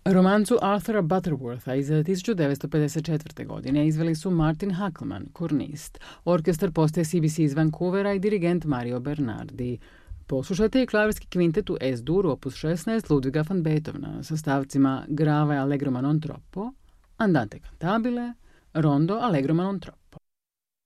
Romancu Arthura Butterwortha iz 1954. godine izveli su Martin Hackelman, kornist, orkestar postaje CBC iz Vancouvera i dirigent Mario Bernardi. Poslušajte i klavirski kvintet u S-dur opus 16 Ludviga van Beethovena sa stavcima Grave allegro ma non troppo, Andante cantabile, Rondo allegro ma non troppo.